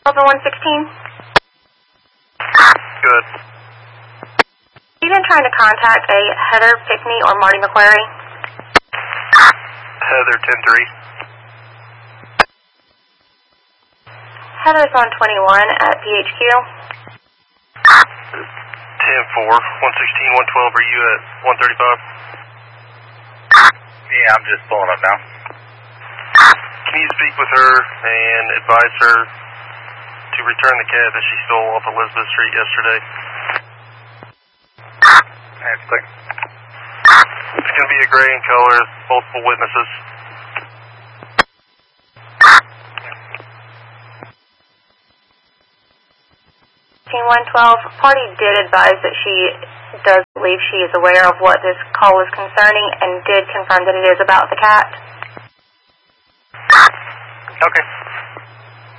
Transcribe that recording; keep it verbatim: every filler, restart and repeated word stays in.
Over one sixteen. Good. You've been trying to contact a Heather Pickney or Marty McQuarrie? Heather ten three. Heather's on twenty-one at P H Q. ten four. one sixteen, one twelve. Are you at one thirty-five? Yeah, I'm just pulling up now. Can you speak with her and advise her to return the cat that she stole off Elizabeth Street yesterday? That's clear. It's going to be a gray in color, multiple witnesses. one twelve, party did advise that she does believe she is aware of what this call is concerning and did confirm that it is about the cat. Okay.